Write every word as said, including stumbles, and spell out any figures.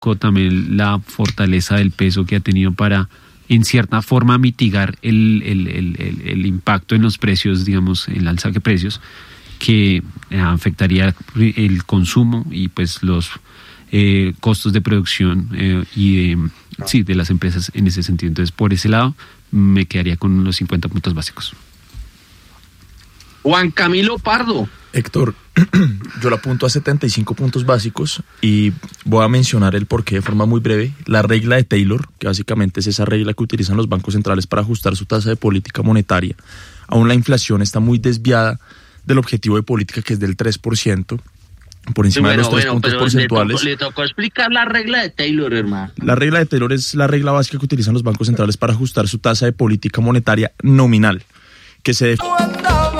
poco también la fortaleza del peso que ha tenido para, en cierta forma, mitigar el, el, el, el, el impacto en los precios, digamos, el alza de precios, que afectaría el consumo y pues los eh, costos de producción eh, y de, sí, de las empresas en ese sentido. Entonces, por ese lado, me quedaría con los cincuenta puntos básicos. Juan Camilo Pardo. Héctor, yo lo apunto a setenta y cinco puntos básicos y voy a mencionar el porqué de forma muy breve. La regla de Taylor, que básicamente es esa regla que utilizan los bancos centrales para ajustar su tasa de política monetaria. Aún la inflación está muy desviada del objetivo de política, que es del tres por ciento, por encima sí, bueno, de los tres bueno, puntos porcentuales. Le tocó, le tocó explicar la regla de Taylor, hermano. La regla de Taylor es la regla básica que utilizan los bancos centrales para ajustar su tasa de política monetaria nominal, que se define